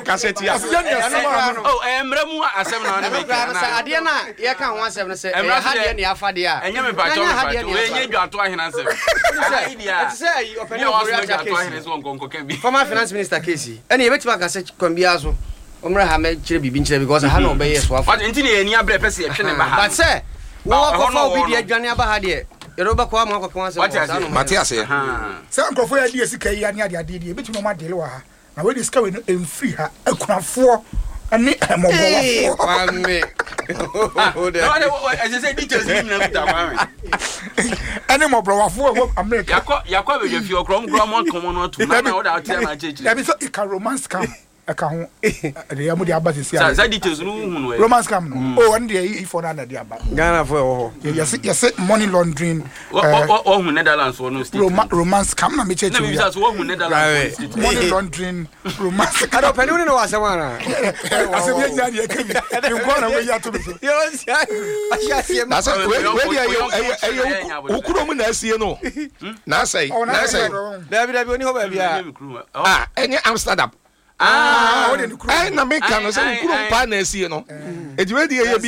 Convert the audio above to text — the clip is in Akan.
cassette. Oh, Emremu asem na na make. Ade na ye kan ho asem no se hade na afade a. Enye me ba to we nye dwato ahena asem. Say opinion of the former finance minister Casey. Any betima ka se kwambia so. Omra ha me kire bibi nkire because ha na obeye so afa. But ntini ye ni abre pese ye twene ba ha. But say wo ko fa obi de adwane aba ha de. Yoruba kwa ma kwa se. Matias e. Say nkofo ya die sika yi ani ade betima ma de le wa ha. Na we discover we no emfiri ha akunafo ani mobowafo. Mame. As I say details ni na kuta kwa. Ani mobowafo America. Yakwa be fi okrom common no to na order out na chechi. There be so a romance scam. Aka ho de amu de abase sia. Za details no hu no. Romance scam no. Oh, one day if for na de aba. Ghana for ho. Yes, money laundering. Oh, hu Netherlands for no state. Romance scam na me chechi. Na me bisa so hu Netherlands. Money laundering, romance. I don't penny no asema Asem ye nya de akemi. Nko na we ya to be so. Na say we ayo ukuro mu na asie no. Na say. David oni ho ba bia. Any Amsterdam. What in the Na make can say ukuro pa na asie no. Ediwe de